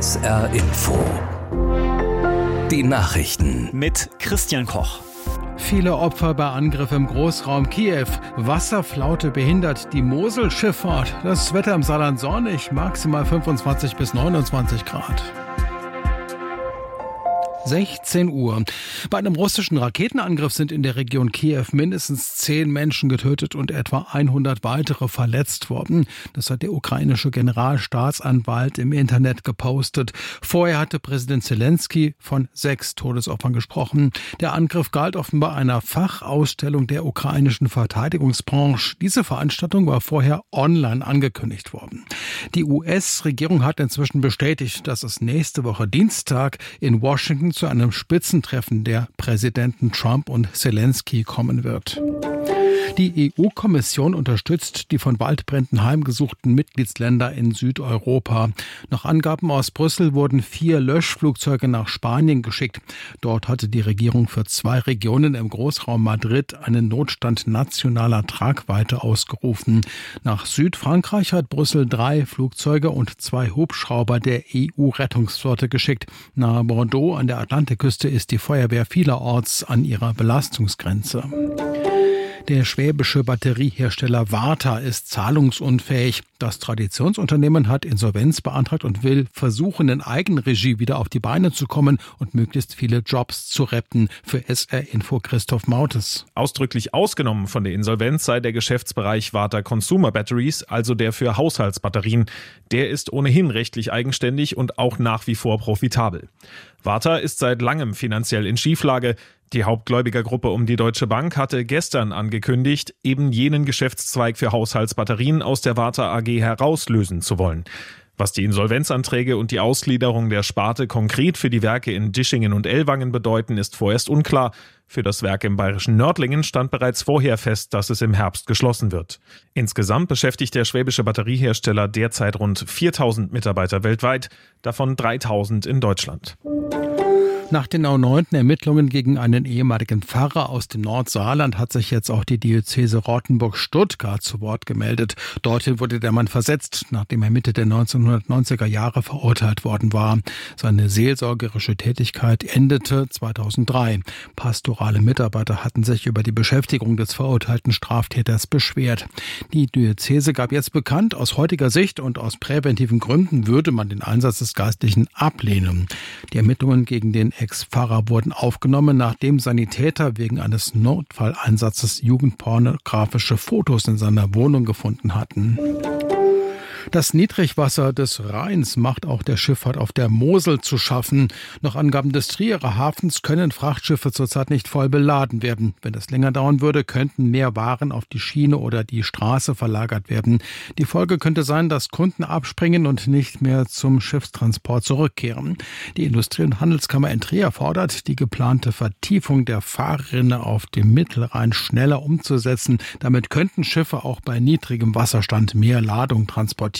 SR Info. Die Nachrichten mit Christian Koch. Viele Opfer bei Angriff im Großraum Kiew. Wasserflaute behindert die Moselschifffahrt. Das Wetter im Saarland sonnig, maximal 25 bis 29 Grad. 16 Uhr. Bei einem russischen Raketenangriff sind in der Region Kiew mindestens 10 Menschen getötet und etwa 100 weitere verletzt worden. Das hat der ukrainische Generalstaatsanwalt im Internet gepostet. Vorher hatte Präsident Zelensky von 6 Todesopfern gesprochen. Der Angriff galt offenbar einer Fachausstellung der ukrainischen Verteidigungsbranche. Diese Veranstaltung war vorher online angekündigt worden. Die US-Regierung hat inzwischen bestätigt, dass es nächste Woche Dienstag in Washington zu einem Spitzentreffen der Präsidenten Trump und Zelensky kommen wird. Die EU-Kommission unterstützt die von Waldbränden heimgesuchten Mitgliedsländer in Südeuropa. Nach Angaben aus Brüssel wurden 4 Löschflugzeuge nach Spanien geschickt. Dort hatte die Regierung für 2 Regionen im Großraum Madrid einen Notstand nationaler Tragweite ausgerufen. Nach Südfrankreich hat Brüssel 3 Flugzeuge und 2 Hubschrauber der EU-Rettungsflotte geschickt. Nahe Bordeaux an der Atlantikküste ist die Feuerwehr vielerorts an ihrer Belastungsgrenze. Der schwäbische Batteriehersteller Varta ist zahlungsunfähig. Das Traditionsunternehmen hat Insolvenz beantragt und will versuchen, in Eigenregie wieder auf die Beine zu kommen und möglichst viele Jobs zu retten. Für SR Info Christoph Mautes. Ausdrücklich ausgenommen von der Insolvenz sei der Geschäftsbereich Varta Consumer Batteries, also der für Haushaltsbatterien. Der ist ohnehin rechtlich eigenständig und auch nach wie vor profitabel. Varta ist seit langem finanziell in Schieflage. Die Hauptgläubigergruppe um die Deutsche Bank hatte gestern angekündigt, eben jenen Geschäftszweig für Haushaltsbatterien aus der Varta AG herauslösen zu wollen. Was die Insolvenzanträge und die Ausgliederung der Sparte konkret für die Werke in Dischingen und Ellwangen bedeuten, ist vorerst unklar. Für das Werk im bayerischen Nördlingen stand bereits vorher fest, dass es im Herbst geschlossen wird. Insgesamt beschäftigt der schwäbische Batteriehersteller derzeit rund 4.000 Mitarbeiter weltweit, davon 3.000 in Deutschland. Nach den erneuten Ermittlungen gegen einen ehemaligen Pfarrer aus dem Nordsaarland hat sich jetzt auch die Diözese Rottenburg-Stuttgart zu Wort gemeldet. Dorthin wurde der Mann versetzt, nachdem er Mitte der 1990er Jahre verurteilt worden war. Seine seelsorgerische Tätigkeit endete 2003. Pastorale Mitarbeiter hatten sich über die Beschäftigung des verurteilten Straftäters beschwert. Die Diözese gab jetzt bekannt, aus heutiger Sicht und aus präventiven Gründen würde man den Einsatz des Geistlichen ablehnen. Die Ermittlungen gegen den Ex-Pfarrer wurden aufgenommen, nachdem Sanitäter wegen eines Notfalleinsatzes jugendpornografische Fotos in seiner Wohnung gefunden hatten. Das Niedrigwasser des Rheins macht auch der Schifffahrt auf der Mosel zu schaffen. Nach Angaben des Trierer Hafens können Frachtschiffe zurzeit nicht voll beladen werden. Wenn das länger dauern würde, könnten mehr Waren auf die Schiene oder die Straße verlagert werden. Die Folge könnte sein, dass Kunden abspringen und nicht mehr zum Schiffstransport zurückkehren. Die Industrie- und Handelskammer in Trier fordert, die geplante Vertiefung der Fahrrinne auf dem Mittelrhein schneller umzusetzen. Damit könnten Schiffe auch bei niedrigem Wasserstand mehr Ladung transportieren.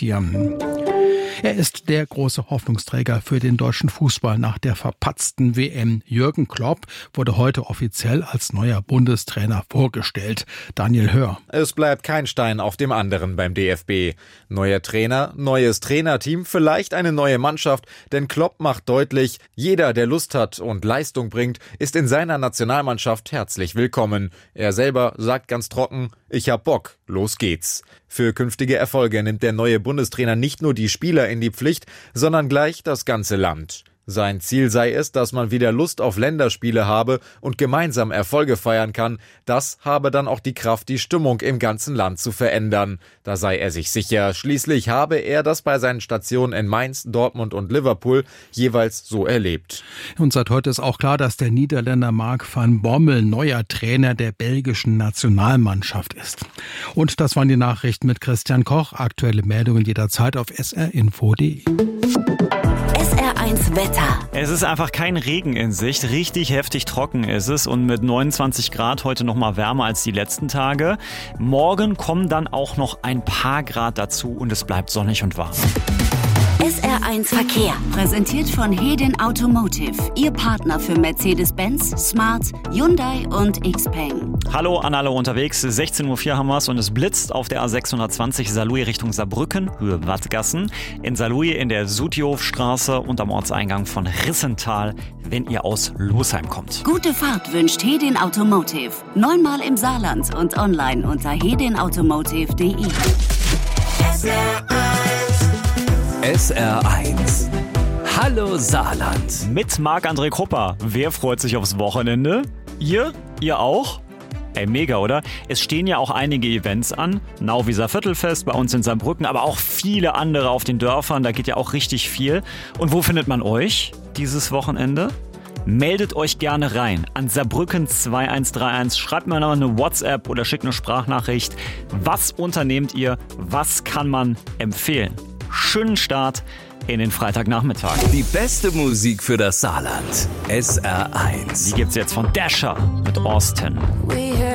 Er ist der große Hoffnungsträger für den deutschen Fußball nach der verpatzten WM. Jürgen Klopp wurde heute offiziell als neuer Bundestrainer vorgestellt. Daniel Hör. Es bleibt kein Stein auf dem anderen beim DFB. Neuer Trainer, neues Trainerteam, vielleicht eine neue Mannschaft, denn Klopp macht deutlich, jeder, der Lust hat und Leistung bringt, ist in seiner Nationalmannschaft herzlich willkommen. Er selber sagt ganz trocken, ich hab Bock, los geht's. Für künftige Erfolge nimmt der neue Bundestrainer nicht nur die Spieler in die Pflicht, sondern gleich das ganze Land. Sein Ziel sei es, dass man wieder Lust auf Länderspiele habe und gemeinsam Erfolge feiern kann. Das habe dann auch die Kraft, die Stimmung im ganzen Land zu verändern. Da sei er sich sicher. Schließlich habe er das bei seinen Stationen in Mainz, Dortmund und Liverpool jeweils so erlebt. Und seit heute ist auch klar, dass der Niederländer Mark van Bommel neuer Trainer der belgischen Nationalmannschaft ist. Und das waren die Nachrichten mit Christian Koch. Aktuelle Meldungen jederzeit auf srinfo.de. SR1 Wetter. Es ist einfach kein Regen in Sicht. Richtig heftig trocken ist es und mit 29 Grad heute noch mal wärmer als die letzten Tage. Morgen kommen dann auch noch ein paar Grad dazu und es bleibt sonnig und warm. SR1 Verkehr, präsentiert von Hedin Automotive, Ihr Partner für Mercedes-Benz, Smart, Hyundai und Xpeng. Hallo an alle unterwegs, 16.04 Uhr haben wir's und es blitzt auf der A620 Saarlouis Richtung Saarbrücken, Höhe Wattgassen, in Saarlouis in der Sutihofstraße und am Ortseingang von Rissental, wenn ihr aus Losheim kommt. Gute Fahrt wünscht Hedin Automotive, 9-mal im Saarland und online unter hedinautomotive.de. SR1. Hallo Saarland. Mit Marc-André Krupper. Wer freut sich aufs Wochenende? Ihr? Ihr auch? Ey, mega, oder? Es stehen ja auch einige Events an. Nauwieser Viertelfest bei uns in Saarbrücken, aber auch viele andere auf den Dörfern. Da geht ja auch richtig viel. Und wo findet man euch dieses Wochenende? Meldet euch gerne rein an Saarbrücken 2131. Schreibt mir noch eine WhatsApp oder schickt eine Sprachnachricht. Was unternehmt ihr? Was kann man empfehlen? Schönen Start in den Freitagnachmittag. Die beste Musik für das Saarland. SR1. Die gibt's jetzt von Dasher mit Austin.